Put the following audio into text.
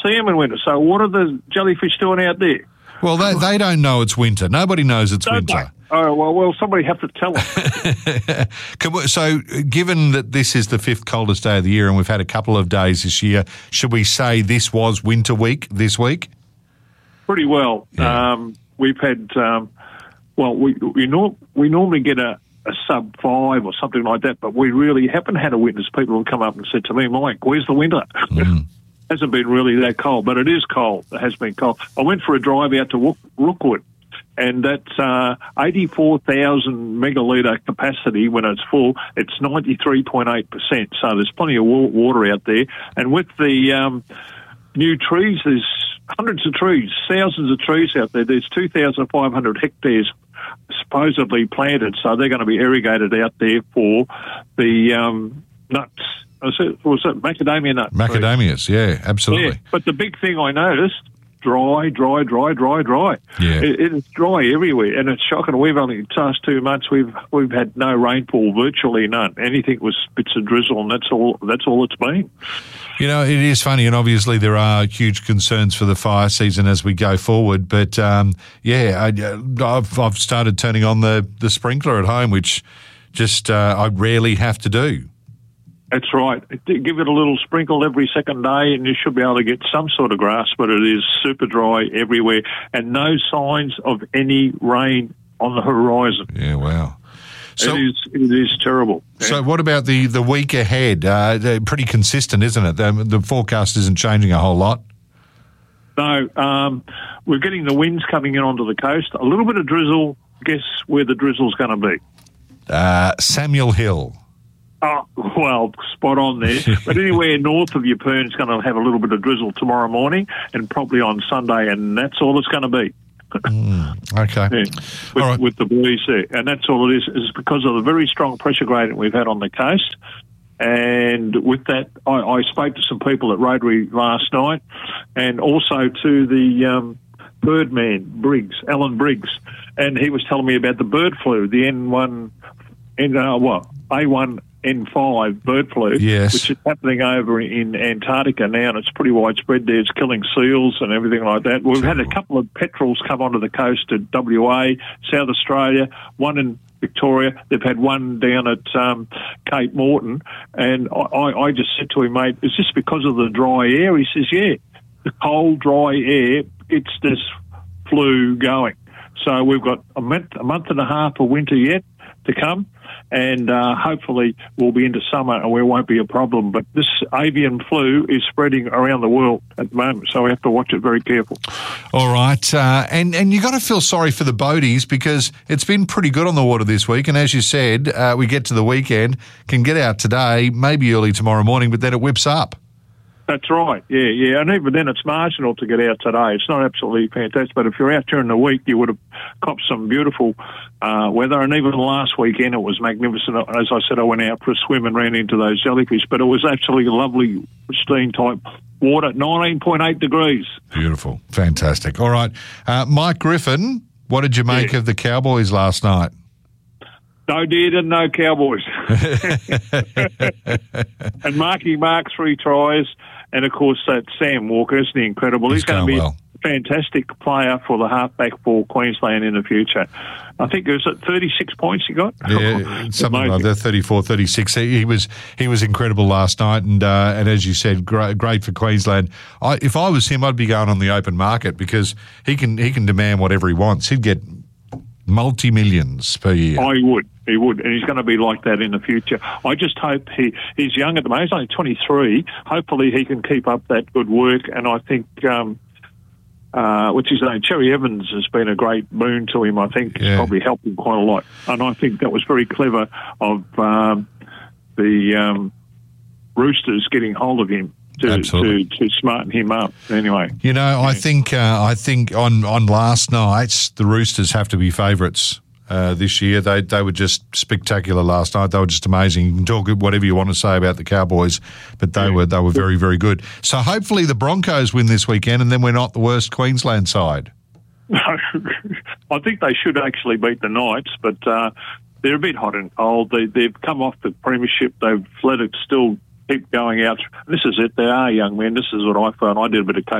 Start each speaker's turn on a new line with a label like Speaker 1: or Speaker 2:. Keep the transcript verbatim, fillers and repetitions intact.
Speaker 1: salmon winter. So what are the jellyfish doing out there?
Speaker 2: Well, they, they don't know it's winter. Nobody knows it's
Speaker 1: Don't
Speaker 2: winter.
Speaker 1: they? Oh, well, well, somebody have to tell them.
Speaker 2: Can we, so, given that this is the fifth coldest day of the year and we've had a couple of days this year, should we say this was winter week this week?
Speaker 1: Pretty well.
Speaker 2: Yeah.
Speaker 1: Um, we've had, um, well, we we, nor- we normally get a, a sub five or something like that, but we really haven't had a witness. People have come up and said to me, Mike, where's the winter?
Speaker 2: Mm.
Speaker 1: Hasn't been really that cold, but it is cold. It has been cold. I went for a drive out to Rook- Rookwood, and that's uh, eighty-four thousand megalitre capacity when it's full. It's ninety-three point eight percent, so there's plenty of wa- water out there. And with the um, new trees, there's hundreds of trees, thousands of trees out there. There's two thousand five hundred hectares supposedly planted, so they're going to be irrigated out there for the um, nuts. Was it, was it macadamia nut?
Speaker 2: Macadamias, yeah, absolutely.
Speaker 1: Yeah, but the big thing I noticed, dry, dry, dry, dry, dry.
Speaker 2: Yeah.
Speaker 1: It, it's dry everywhere, and it's shocking. We've only, the last two months, we've we've had no rainfall, virtually none. Anything was bits of drizzle, and that's all. That's all it's been.
Speaker 2: You know, it is funny, and obviously there are huge concerns for the fire season as we go forward. But um, yeah, I, I've I've started turning on the the sprinkler at home, which just uh, I rarely have to do.
Speaker 1: That's right. Give it a little sprinkle every second day and you should be able to get some sort of grass, but it is super dry everywhere and no signs of any rain on the horizon.
Speaker 2: Yeah, wow. So,
Speaker 1: it is it is terrible.
Speaker 2: So what about the, the week ahead? Uh, they're pretty consistent, isn't it? The, the forecast isn't changing a whole lot.
Speaker 1: No, um, we're getting the winds coming in onto the coast. A little bit of drizzle. Guess where the drizzle's going to be?
Speaker 2: Uh, Samuel Hill.
Speaker 1: Oh, well, spot on there. But anywhere north of Yeppoon is going to have a little bit of drizzle tomorrow morning and probably on Sunday, and that's all it's going to be.
Speaker 2: mm, okay.
Speaker 1: Yeah, with,
Speaker 2: right.
Speaker 1: with the breeze there. And that's all it is, is because of the very strong pressure gradient we've had on the coast. And with that, I, I spoke to some people at Rotary last night and also to the um, birdman, Briggs, Alan Briggs. And he was telling me about the bird flu, the N one, N, uh, what, A one N five bird flu,
Speaker 2: yes.
Speaker 1: which is happening over in Antarctica now, and it's pretty widespread there. It's killing seals and everything like that. We've had a couple of petrels come onto the coast at W A, South Australia, one in Victoria. They've had one down at um, Cape Morton, and I, I just said to him, mate, is this because of the dry air? He says, yeah, the cold, dry air gets this flu going. So we've got a month, a month and a half of winter yet to come, and uh, hopefully we'll be into summer and there won't be a problem. But this avian flu is spreading around the world at the moment, so we have to watch it very careful.
Speaker 2: All right, uh, and, and you got to feel sorry for the boaties because it's been pretty good on the water this week, and as you said, uh, we get to the weekend, can get out today, maybe early tomorrow morning, but then it whips up.
Speaker 1: That's right, yeah, yeah. And even then it's marginal to get out today. It's not absolutely fantastic, but if you're out during the week, you would have copped some beautiful uh, weather. And even last weekend, it was magnificent. As I said, I went out for a swim and ran into those jellyfish, but it was actually lovely, pristine type water, nineteen point eight degrees.
Speaker 2: Beautiful, fantastic. All right, uh, Mike Griffin, what did you make
Speaker 1: yeah.
Speaker 2: of the Cowboys last night?
Speaker 1: No deer and no Cowboys. And Marky Mark, three tries. And, of course, that Sam Walker, isn't he incredible? He's, He's going to be well. a fantastic player for the halfback for Queensland in the future. I think it was at thirty-six points he got.
Speaker 2: Yeah, something like that, thirty-four, thirty-six. He, he was he was incredible last night, and uh, and as you said, great, great for Queensland. I, if I was him, I'd be going on the open market because he can he can demand whatever he wants. He'd get multi-millions per year.
Speaker 1: I would. He would, and he's going to be like that in the future. I just hope he he's young at the moment. He's only twenty-three. Hopefully he can keep up that good work, and I think, um, uh, what's his name, Cherry Evans has been a great boon to him. I think
Speaker 2: yeah.
Speaker 1: It's probably helped him quite a lot, and I think that was very clever of um, the um, Roosters getting hold of him. To, to, to smarten him up, anyway.
Speaker 2: You know, yeah. I think uh, I think on, on last night, the Roosters have to be favourites uh, this year. They they were just spectacular last night. They were just amazing. You can talk whatever you want to say about the Cowboys, but they yeah. were they were very, very good. So hopefully the Broncos win this weekend, and then we're not the worst Queensland side.
Speaker 1: No, I think they should actually beat the Knights, but uh, they're a bit hot and cold. They, they've come off the premiership. They've let it still keep going out. This is it. They are young men. This is what I found. I did a bit of coaching